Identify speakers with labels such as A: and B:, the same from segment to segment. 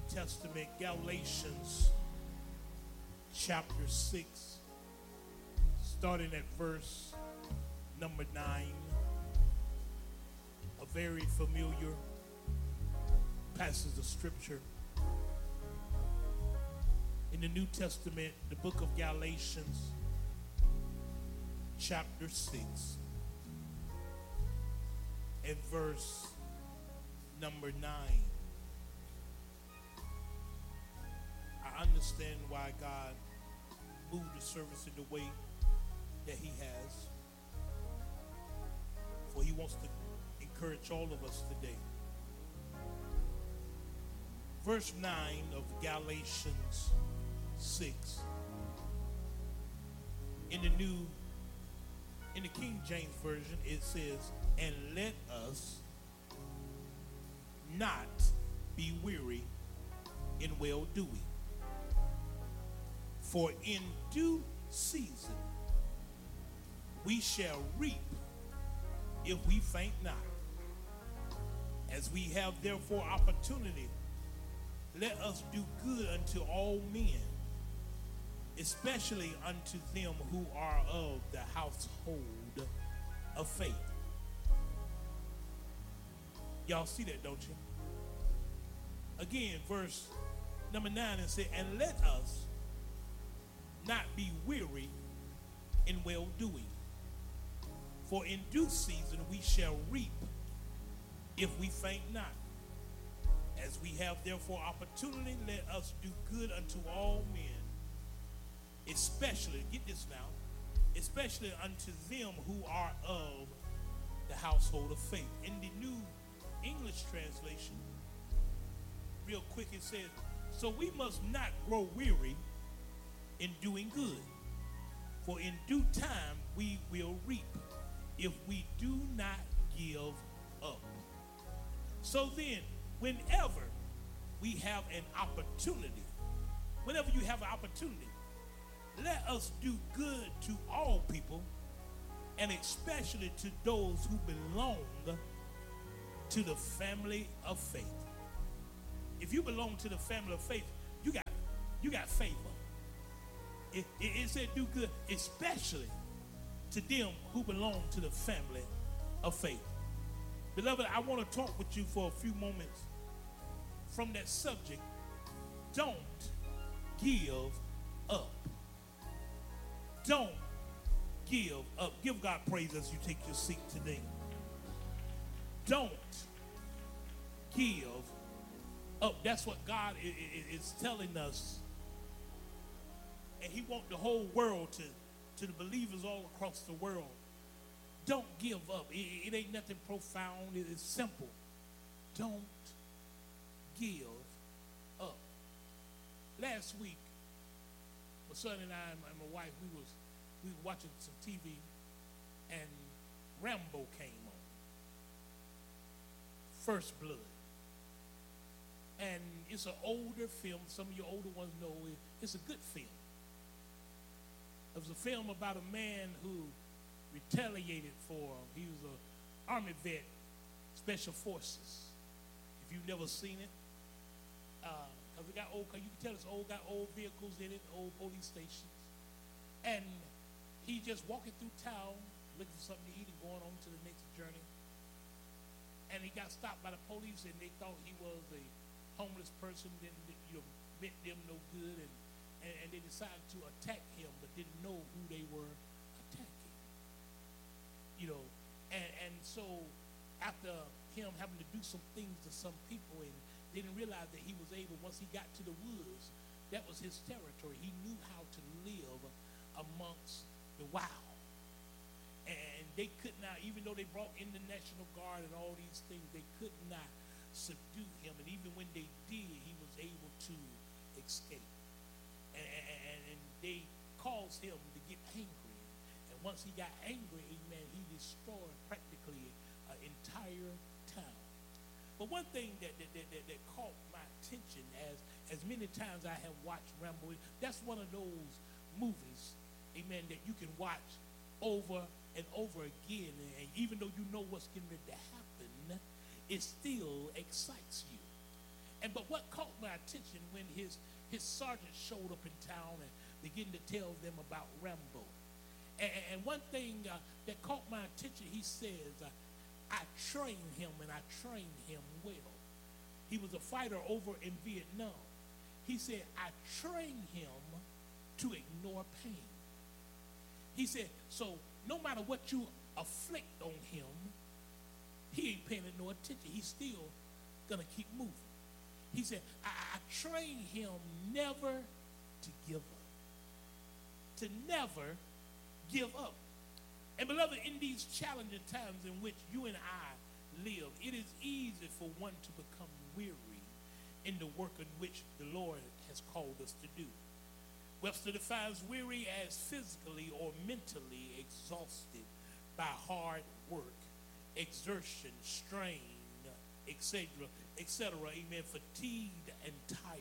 A: Testament, Galatians chapter 6, starting at verse number 9. A very familiar passage of scripture. In the New Testament, the book of Galatians, chapter 6, and verse number 9. I understand why God moved the service in the way that he has, for he wants to encourage all of us today. Verse 9 of Galatians 6. In the King James Version, it says, "And let us not be weary in well-doing. For in due season we shall reap if we faint not. As we have therefore opportunity, let us do good unto all men, especially unto them who are of the household of faith." Y'all see that, don't you? Again, verse number 9, and say, "And let us not be weary in well-doing. For in due season we shall reap if we faint not. As we have therefore opportunity, let us do good unto all men, especially," get this now, "especially unto them who are of the household of faith." In the New English translation, real quick, it says, "So we must not grow weary in doing good, for in due time we will reap if we do not give up." So then, whenever we have an opportunity, whenever you have an opportunity, let us do good to all people, and especially to those who belong to the family of faith. If you belong to the family of faith, you got favor. It said do good, especially to them who belong to the family of faith. Beloved, I want to talk with you for a few moments from that subject. Don't give up. Don't give up. Give God praise as you take your seat today. Don't give up. That's what God is telling us. And he wants the whole world to the believers all across the world. Don't give up. It ain't nothing profound. It's simple. Don't give up. Last week, my son and I and my wife, we were watching some TV, and Rambo came on. First Blood. And it's an older film. Some of your older ones know it's a good film. It was a film about a man who retaliated for him. He was an Army vet, Special Forces. If you've never seen it, because we got old, you can tell it's old, got old vehicles in it, old police stations. And he just walking through town, looking for something to eat and going on to the next journey. And he got stopped by the police, and they thought he was a homeless person, meant them no good, and they decided to attack him, but didn't know who they were attacking. And so after him having to do some things to some people, and they didn't realize that he was able, once he got to the woods, that was his territory. He knew how to live amongst the wild. And they could not, even though they brought in the National Guard and all these things, they could not subdue him. And even when they did, he was able to escape. And they caused him to get angry. And once he got angry, amen, he destroyed practically an entire town. But one thing that caught my attention, as many times I have watched Rambo, that's one of those movies, amen, that you can watch over and over again. And even though you know what's getting ready to happen, it still excites you. But what caught my attention when his sergeant showed up in town and began to tell them about Rambo. And one thing that caught my attention, he says, I trained him and I trained him well. He was a fighter over in Vietnam. He said, I trained him to ignore pain. He said, so no matter what you afflict on him, he ain't paying no attention. He's still going to keep moving. He said, I trained him never to give up. To never give up. And beloved, in these challenging times in which you and I live, it is easy for one to become weary in the work in which the Lord has called us to do. Webster defines weary as physically or mentally exhausted by hard work, exertion, strain, etc., amen, fatigued and tired.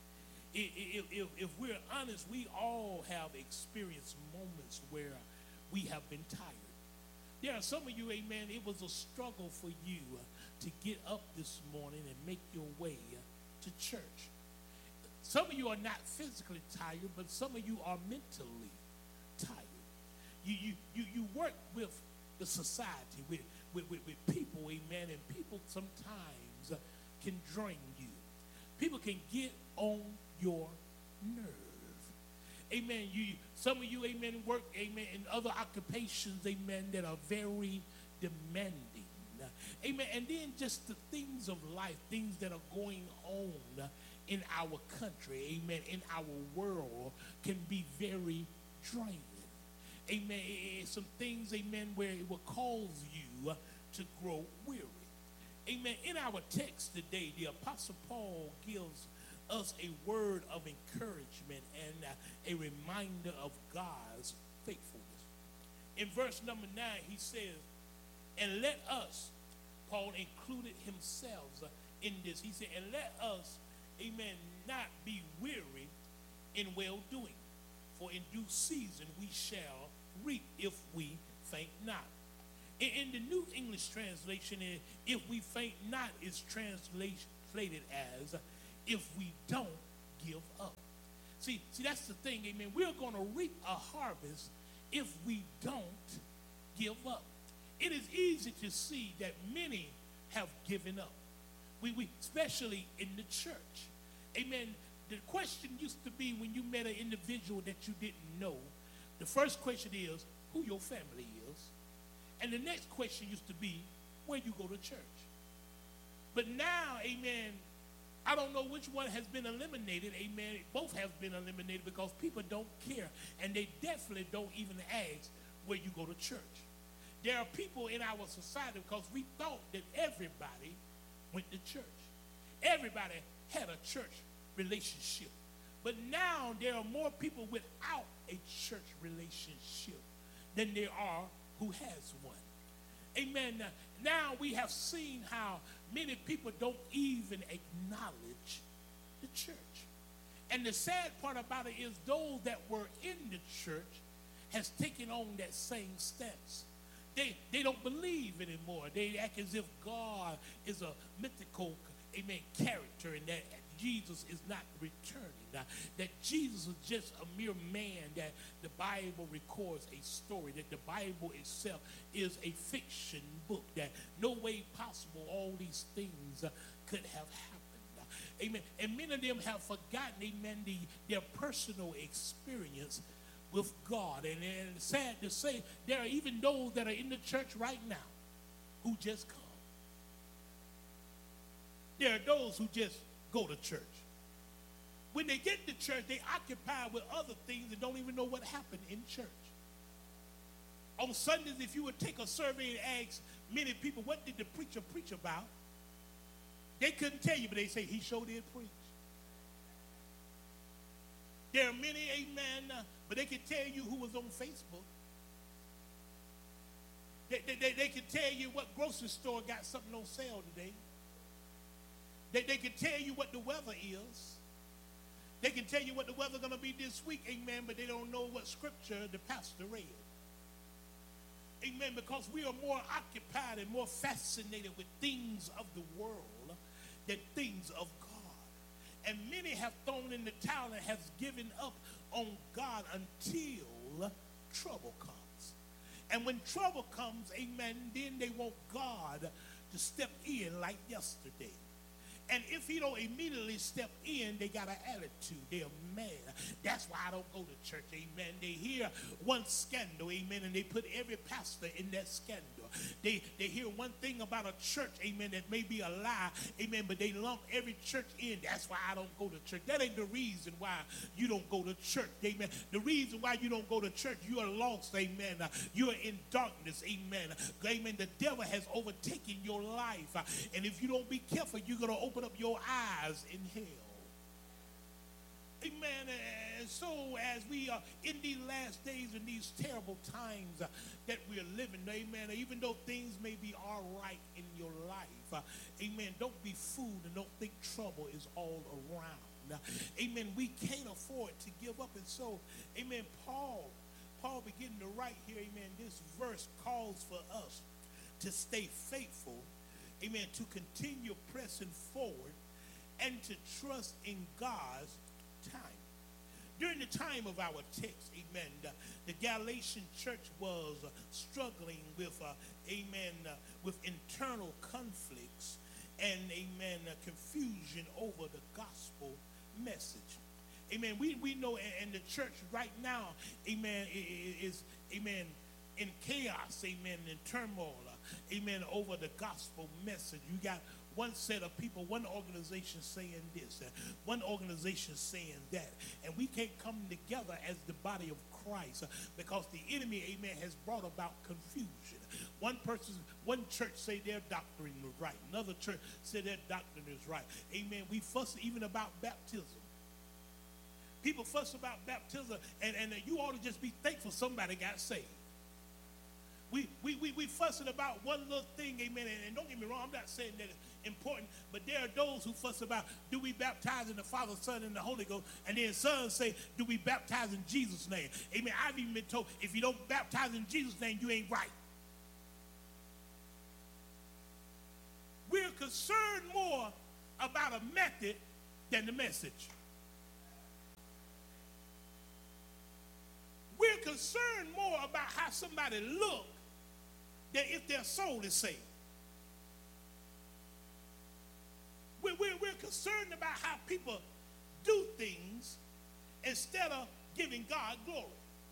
A: If we're honest, we all have experienced moments where we have been tired. There are some of you, amen, it was a struggle for you to get up this morning and make your way to church. Some of you are not physically tired, but some of you are mentally tired. You work with the society, with people, amen, and people sometimes can drain you. People can get on your nerve. Amen. Some of you, amen, work, amen, in other occupations, amen, that are very demanding. Amen. And then just the things of life, things that are going on in our country, amen, in our world can be very draining. Amen. Some things, amen, where it will cause you to grow weary. Amen. In our text today, the Apostle Paul gives us a word of encouragement and a reminder of God's faithfulness. In verse number 9, he says, and let us, Paul included himself in this. He said, and let us, amen, not be weary in well-doing, for in due season we shall reap if we faint not. In the New English translation, if we faint not is translated as if we don't give up. See, that's the thing, amen. We're going to reap a harvest if we don't give up. It is easy to see that many have given up. We especially in the church. Amen. The question used to be when you met an individual that you didn't know, the first question is who your family is. And the next question used to be where you go to church. But now, amen, I don't know which one has been eliminated, amen. Both have been eliminated because people don't care. And they definitely don't even ask where you go to church. There are people in our society because we thought that everybody went to church. Everybody had a church relationship. But now there are more people without a church relationship than there are who has one. Amen. Now we have seen how many people don't even acknowledge the church. And the sad part about it is those that were in the church has taken on that same stance. They don't believe anymore. They act as if God is a mythical, amen, character and that Jesus is not returning. That Jesus is just a mere man, that the Bible records a story, that the Bible itself is a fiction book, that no way possible all these things could have happened. Amen. And many of them have forgotten, amen, their personal experience with God. And it's sad to say, there are even those that are in the church right now who just come. There are those who just go to church. When they get to church, they occupy with other things and don't even know what happened in church. On Sundays, if you would take a survey and ask many people, what did the preacher preach about? They couldn't tell you, but they say, he sure did preach. There are many, amen, but they can tell you who was on Facebook. They can tell you what grocery store got something on sale today. They can tell you what the weather is. They can tell you what the weather's going to be this week, amen, but they don't know what scripture the pastor read. Amen, because we are more occupied and more fascinated with things of the world than things of God. And many have thrown in the towel and have given up on God until trouble comes. And when trouble comes, amen, then they want God to step in like yesterday. And if he don't immediately step in, they got an attitude. They're mad. That's why I don't go to church, amen. They hear one scandal, amen, and they put every pastor in that scandal. They hear one thing about a church, amen, that may be a lie, amen, but they lump every church in. That's why I don't go to church. That ain't the reason why you don't go to church, amen. The reason why you don't go to church, you are lost, amen. You are in darkness, amen. Amen. The devil has overtaken your life. And if you don't be careful, you're going to open up your eyes in hell. Amen. And so as we are in these last days and these terrible times that we're living, amen, even though things may be all right in your life, amen, don't be fooled and don't think trouble is all around. Amen. We can't afford to give up. And so, amen, Paul beginning to write here, amen, this verse calls for us to stay faithful, amen, to continue pressing forward and to trust in God's time. During the time of our text, amen, the Galatian church was struggling with, with internal conflicts and, amen, confusion over the gospel message. Amen. We know, and the church right now, amen, is, amen, in chaos, amen, in turmoil, amen, over the gospel message. You got one set of people, one organization saying this, one organization saying that. And we can't come together as the body of Christ because the enemy, amen, has brought about confusion. One church say their doctrine is right. Another church say their doctrine is right. Amen. We fuss even about baptism. People fuss about baptism, and you ought to just be thankful somebody got saved. We fussing about one little thing, amen, and don't get me wrong, I'm not saying that it's important, but there are those who fuss about, do we baptize in the Father, Son, and the Holy Ghost? And then some say, do we baptize in Jesus' name? Amen. I've even been told, if you don't baptize in Jesus' name, you ain't right. We're concerned more about a method than the message. We're concerned more about how somebody looks than if their soul is saved. We're concerned about how people do things instead of giving God glory.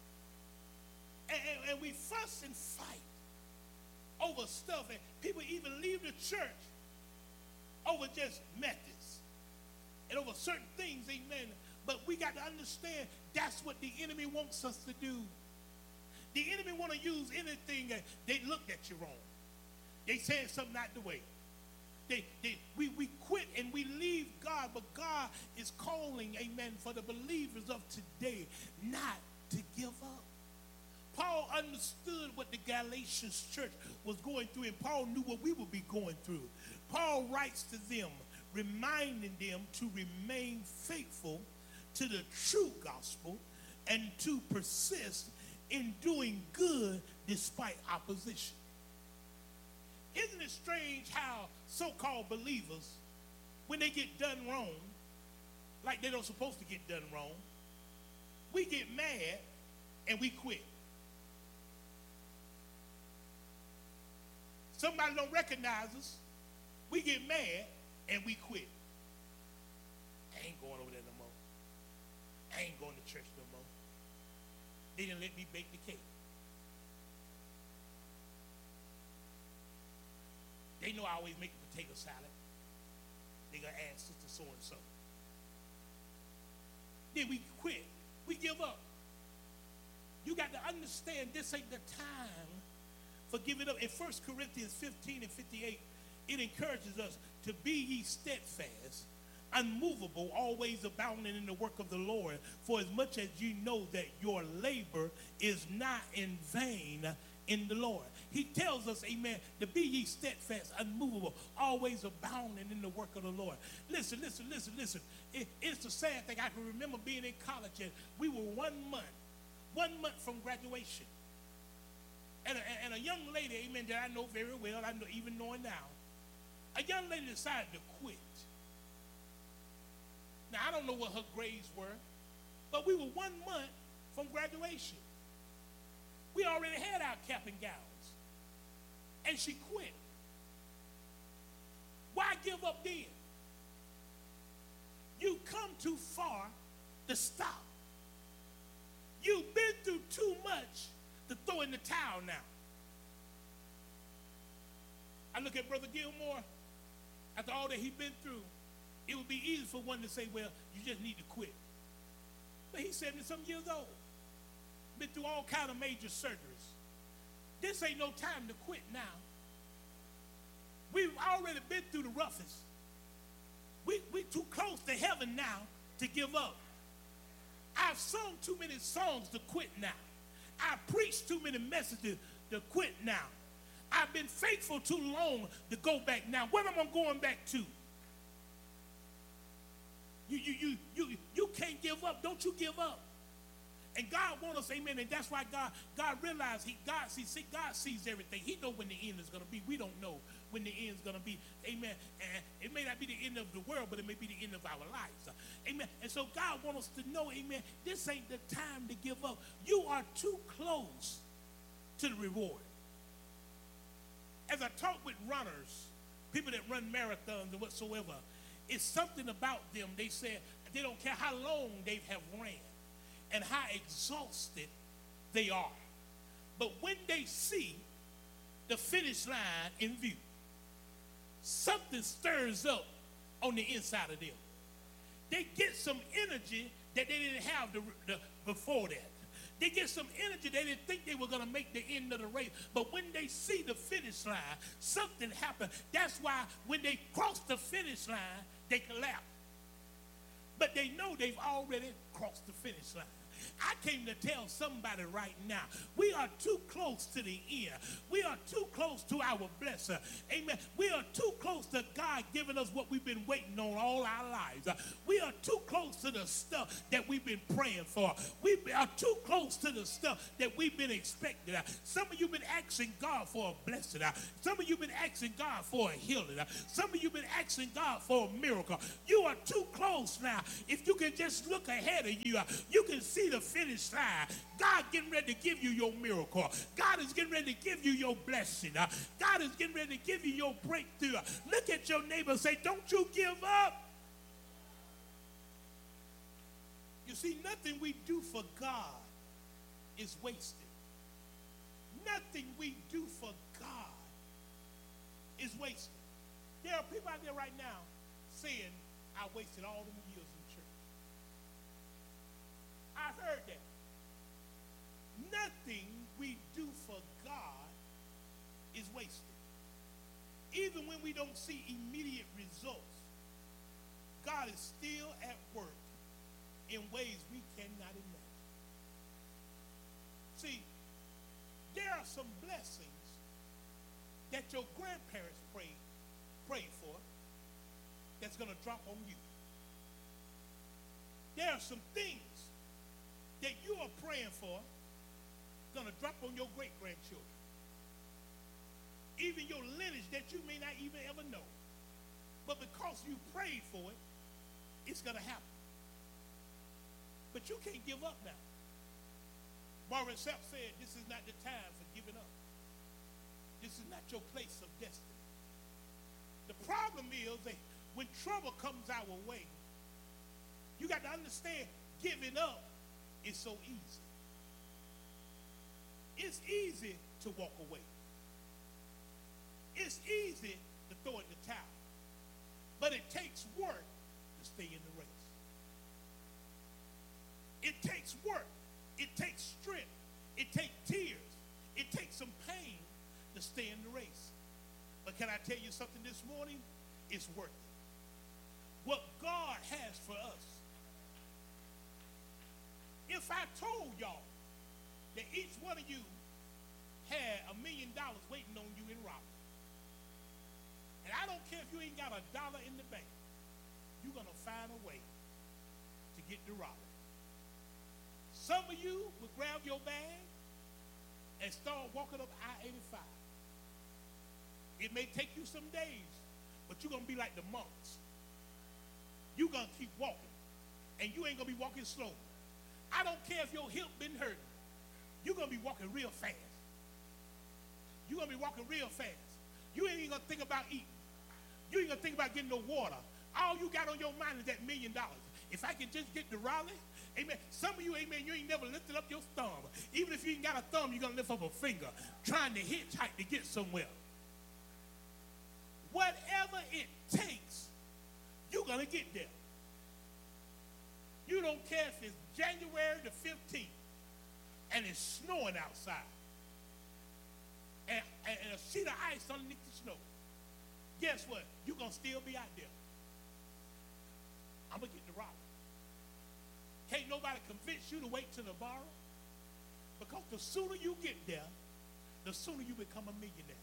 A: And we fuss and fight over stuff, and people even leave the church over just methods and over certain things, amen. But we got to understand that's what the enemy wants us to do. The enemy want to use anything that they looked at you wrong. They said something not the way. We quit and we leave God, but God is calling, amen, for the believers of today not to give up. Paul understood what the Galatians church was going through, and Paul knew what we would be going through. Paul writes to them, reminding them to remain faithful to the true gospel and to persist in doing good despite opposition. Isn't it strange how so-called believers, when they get done wrong, like they don't supposed to get done wrong, we get mad and we quit. Somebody don't recognize us, we get mad and we quit. I ain't going over there no more. I ain't going to church no more. They didn't let me bake the cake. They know I always make a potato salad. They're going to ask sister so-and-so. Then we quit. We give up. You got to understand this ain't the time for giving up. In 1 Corinthians 15 and 58, it encourages us to be ye steadfast, unmovable, always abounding in the work of the Lord, for as much as you know that your labor is not in vain in the Lord. He tells us, amen, to be ye steadfast, unmovable, always abounding in the work of the Lord. Listen. It's a sad thing. I can remember being in college, and we were 1 month from graduation. And a young lady, amen, that I know very well, I know even knowing now, a young lady decided to quit. know what her grades were, but we were 1 month from graduation. We already had our cap and gowns. And she quit. Why give up then? You come too far to stop. You've been through too much to throw in the towel now. I look at Brother Gilmore, after all that he's been through, it would be easy for one to say, well, you just need to quit. But he's 70-some years old. Been through all kind of major surgeries. This ain't no time to quit now. We've already been through the roughest. We too close to heaven now to give up. I've sung too many songs to quit now. I've preached too many messages to quit now. I've been faithful too long to go back now. What am I going back to? You can't give up. Don't you give up. And God wants us, amen, and that's why God realized God sees everything. He knows when the end is going to be. We don't know when the end is going to be, amen. And it may not be the end of the world, but it may be the end of our lives, amen. And so God wants us to know, amen, this ain't the time to give up. You are too close to the reward. As I talk with runners, people that run marathons and whatsoever, it's something about them. They say they don't care how long they have ran and how exhausted they are. But when they see the finish line in view, something stirs up on the inside of them. They get some energy that they didn't have before that. They get some energy they didn't think they were going to make the end of the race. But when they see the finish line, something happened. That's why when they cross the finish line, they collapse. But they know they've already crossed the finish line. I came to tell somebody right now, we are too close to the end. We are too close to our blessing. Amen. We are too close to God giving us what we've been waiting on all our lives. We are too close to the stuff that we've been praying for. We are too close to the stuff that we've been expecting. Some of you have been asking God for a blessing. Some of you have been asking God for a healing. Some of you have been asking God for a miracle. You are too close now. If you can just look ahead of you, you can see the finish line. God getting ready to give you your miracle. God is getting ready to give you your blessing. God is getting ready to give you your breakthrough. Look at your neighbor and say, don't you give up. You see, nothing we do for God is wasted. Nothing we do for God is wasted. There are people out there right now saying, I wasted all them years in church. I heard that. Nothing we do for God is wasted. Even when we don't see immediate results, God is still at work in ways we cannot imagine. See, there are some blessings that your grandparents prayed for that's going to drop on you. There are some things that you are praying for going to drop on your great-grandchildren. Even your lineage that you may not even ever know. But because you prayed for it, it's going to happen. But you can't give up now. Warren Sapp said, this is not the time for giving up. This is not your place of destiny. The problem is that when trouble comes our way, you got to understand giving up is so easy. It's easy to walk away. It's easy to throw in the towel. But it takes work to stay in the race. It takes work. It takes strength. It takes tears. It takes some pain to stay in the race. But can I tell you something this morning? It's worth it. What God has for us. If I told y'all that each one of you had $1 million waiting on you in Raleigh, and I don't care if you ain't got $1 in the bank, you're going to find a way to get to Raleigh. Some of you will grab your bag and start walking up I-85. It may take you some days, but you're going to be like the monks. You're going to keep walking. and you ain't going to be walking slow. I don't care if your hip been hurting. You're going to be walking real fast. You're going to be walking real fast. You ain't even going to think about eating. You ain't going to think about getting no water. All you got on your mind is that $1 million. If I can just get to Raleigh, amen. Some of you, amen, you ain't never lifted up your thumb. Even if you ain't got a thumb, you're going to lift up a finger trying to hitchhike to get somewhere. Whatever it takes, you're going to get there. You don't care if it's January the 15th and it's snowing outside and a sheet of ice underneath the snow. Guess what? You're going to still be out there. I'm going to get to Raleigh. Can't nobody convince you to wait till tomorrow, because the sooner you get there, the sooner you become a millionaire.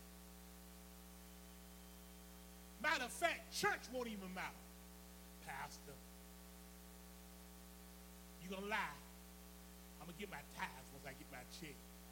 A: Matter of fact, church won't even matter. Pastor, you're going to lie. I'm going to get my tithes once I get my check.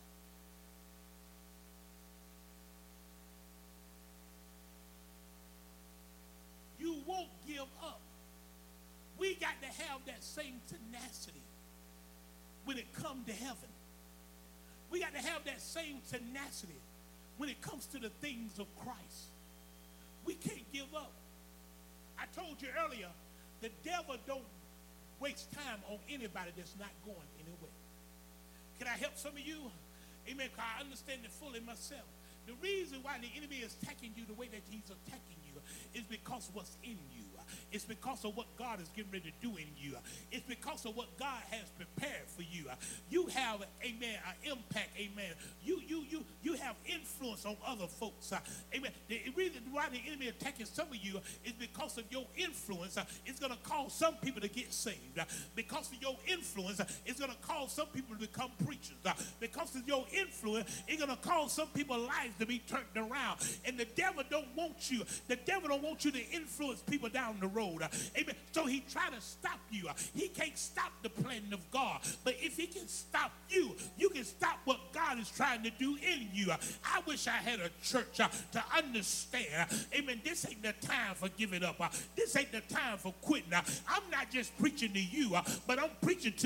A: You won't give up. We got to have that same tenacity when it comes to heaven. We got to have that same tenacity when it comes to the things of Christ. We can't give up. I told you earlier, the devil don't waste time on anybody that's not going anywhere. Can I help some of you? Amen. Because I understand it fully myself. The reason why the enemy is attacking you the way that he's attacking you is because of what's in you. It's because of what God is getting ready to do in you. It's because of what God has prepared for you. You have, amen, an impact, amen. You have influence on other folks. Amen. The reason why the enemy is attacking some of you is because of your influence. It's going to cause some people to get saved. Because of your influence, it's going to cause some people to become preachers. Because of your influence, it's going to cause some people's lives to be turned around. And the devil don't want you. The devil don't want you to influence people down the road. Amen. So he try to stop you. He can't stop the plan of God. But if he can stop you, you can stop what God is trying to do in you. I wish I had a church to understand. Amen. This ain't the time for giving up. This ain't the time for quitting. I'm not just preaching to you, but I'm preaching to